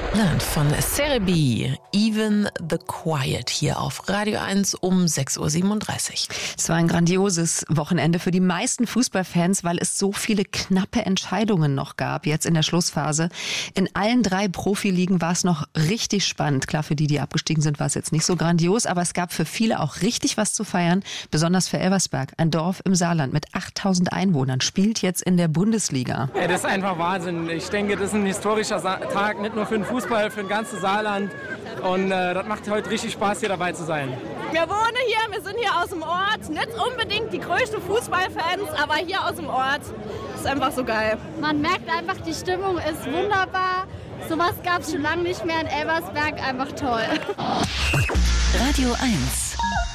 Land von Cerebi, Even the Quiet, hier auf Radio 1 um 6.37 Uhr. Es war ein grandioses Wochenende für die meisten Fußballfans, weil es so viele knappe Entscheidungen noch gab, jetzt in der Schlussphase. In allen 3 Profiligen war es noch richtig spannend. Klar, für die abgestiegen sind, war es jetzt nicht so grandios, aber es gab für viele auch richtig was zu feiern, besonders für Elversberg, ein Dorf im Saarland mit 8.000 Einwohnern, spielt jetzt in der Bundesliga. Ja, das ist einfach Wahnsinn. Ich denke, das ist ein historischer Tag, nicht nur für den Fußball, für ein ganzes Saarland. Und das macht heute richtig Spaß, hier dabei zu sein. Wir wohnen hier, wir sind hier aus dem Ort. Nicht unbedingt die größten Fußballfans, aber hier aus dem Ort. Ist einfach so geil. Man merkt einfach, die Stimmung ist wunderbar. Sowas gab es schon lange nicht mehr in Elversberg. Einfach toll. Radio 1.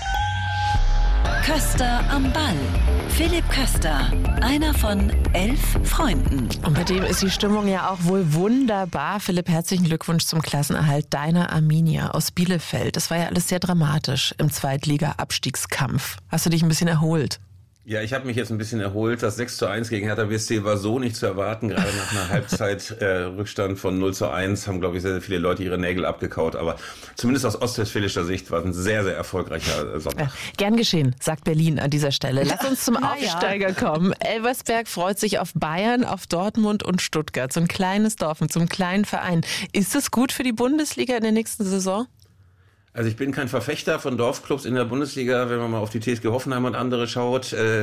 Köster am Ball. Philipp Köster, einer von 11 Freunden. Und bei dem ist die Stimmung ja auch wohl wunderbar. Philipp, herzlichen Glückwunsch zum Klassenerhalt deiner Arminia aus Bielefeld. Das war ja alles sehr dramatisch im Zweitliga-Abstiegskampf. Hast du dich ein bisschen erholt? Ja, ich habe mich jetzt ein bisschen erholt. Das 6:1 gegen Hertha BSC war so nicht zu erwarten. Gerade nach einer Halbzeit Rückstand von 0:1 haben, glaube ich, sehr, sehr viele Leute ihre Nägel abgekaut. Aber zumindest aus ostwestfälischer Sicht war es ein sehr, sehr erfolgreicher Sonntag. Gern geschehen, sagt Berlin an dieser Stelle. Lass uns zum Aufsteiger kommen. Elversberg freut sich auf Bayern, auf Dortmund und Stuttgart. So ein kleines Dorf mit so einem kleinen Verein. Ist es gut für die Bundesliga in der nächsten Saison? Also ich bin kein Verfechter von Dorfclubs in der Bundesliga, wenn man mal auf die TSG Hoffenheim und andere schaut.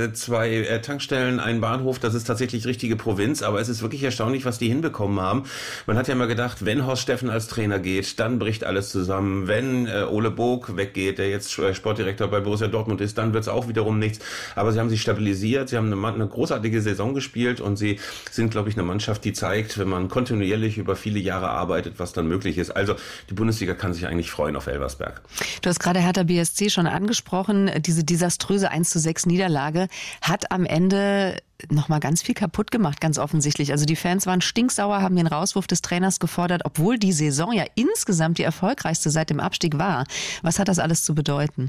2 Tankstellen, ein Bahnhof, das ist tatsächlich richtige Provinz, aber es ist wirklich erstaunlich, was die hinbekommen haben. Man hat ja mal gedacht, wenn Horst Steffen als Trainer geht, dann bricht alles zusammen. Wenn Ole Bog weggeht, der jetzt Sportdirektor bei Borussia Dortmund ist, dann wird es auch wiederum nichts. Aber sie haben sich stabilisiert, sie haben eine großartige Saison gespielt und sie sind, glaube ich, eine Mannschaft, die zeigt, wenn man kontinuierlich über viele Jahre arbeitet, was dann möglich ist. Also die Bundesliga kann sich eigentlich freuen auf Elversberg. Du hast gerade Hertha BSC schon angesprochen. Diese desaströse 1:6 Niederlage hat am Ende nochmal ganz viel kaputt gemacht, ganz offensichtlich. Also die Fans waren stinksauer, haben den Rauswurf des Trainers gefordert, obwohl die Saison ja insgesamt die erfolgreichste seit dem Abstieg war. Was hat das alles zu bedeuten?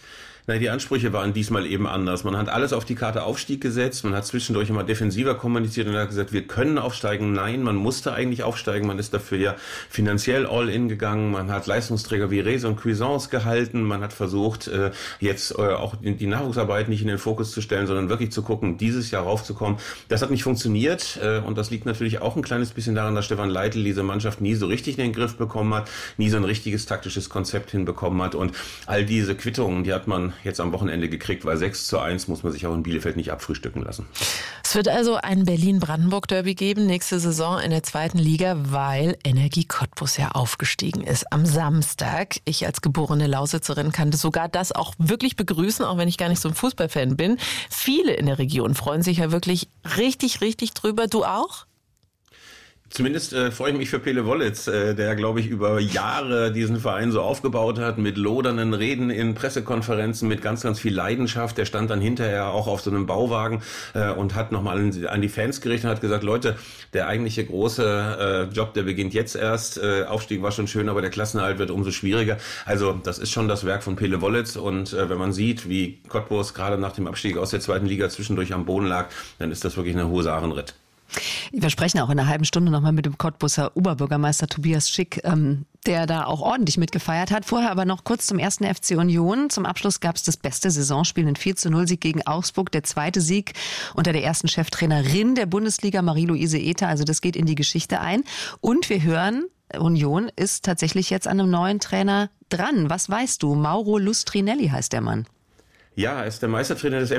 Na, die Ansprüche waren diesmal eben anders. Man hat alles auf die Karte Aufstieg gesetzt. Man hat zwischendurch immer defensiver kommuniziert und hat gesagt, wir können aufsteigen. Nein, man musste eigentlich aufsteigen. Man ist dafür ja finanziell all in gegangen. Man hat Leistungsträger wie Reyes und Cuisance gehalten. Man hat versucht, jetzt auch die Nachwuchsarbeit nicht in den Fokus zu stellen, sondern wirklich zu gucken, dieses Jahr raufzukommen. Das hat nicht funktioniert. Und das liegt natürlich auch ein kleines bisschen daran, dass Stefan Leitl diese Mannschaft nie so richtig in den Griff bekommen hat, nie so ein richtiges taktisches Konzept hinbekommen hat. Und all diese Quittungen, die hat man jetzt am Wochenende gekriegt, weil 6:1 muss man sich auch in Bielefeld nicht abfrühstücken lassen. Es wird also ein Berlin-Brandenburg-Derby geben, nächste Saison in der 2. Liga, weil Energie Cottbus ja aufgestiegen ist am Samstag. Ich als geborene Lausitzerin kann sogar das auch wirklich begrüßen, auch wenn ich gar nicht so ein Fußballfan bin. Viele in der Region freuen sich ja wirklich richtig, richtig drüber. Du auch? Zumindest freue ich mich für Pele Wollitz, der, glaube ich, über Jahre diesen Verein so aufgebaut hat, mit lodernden Reden in Pressekonferenzen, mit ganz, ganz viel Leidenschaft. Der stand dann hinterher auch auf so einem Bauwagen und hat nochmal an die Fans gerichtet und hat gesagt, Leute, der eigentliche große Job, der beginnt jetzt erst. Aufstieg war schon schön, aber der Klassenerhalt wird umso schwieriger. Also das ist schon das Werk von Pele Wollitz und wenn man sieht, wie Cottbus gerade nach dem Abstieg aus der 2. Liga zwischendurch am Boden lag, dann ist das wirklich eine Husarenritt. Wir sprechen auch in einer halben Stunde nochmal mit dem Cottbuser Oberbürgermeister Tobias Schick, der da auch ordentlich mitgefeiert hat. Vorher aber noch kurz zum 1. FC Union. Zum Abschluss gab es das beste Saisonspiel, einen 4:0-Sieg gegen Augsburg. Der 2. Sieg unter der ersten Cheftrainerin der Bundesliga, Marie-Louise Ether. Also das geht in die Geschichte ein. Und wir hören, Union ist tatsächlich jetzt an einem neuen Trainer dran. Was weißt du? Mauro Lustrinelli heißt der Mann. Ja, er ist der Meistertrainer des